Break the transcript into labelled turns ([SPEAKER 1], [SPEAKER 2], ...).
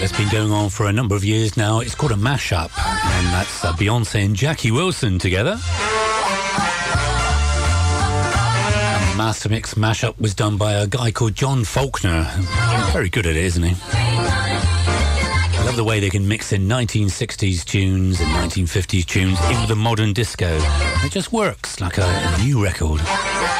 [SPEAKER 1] that's been going on for a number of years now. It's called a mashup, and that's Beyonce and Jackie Wilson together. And the Master Mix mashup was done by a guy called John Faulkner. Very good at it, isn't he? I love the way they can mix in 1960s tunes and 1950s tunes in with the modern disco. It just works like a new record.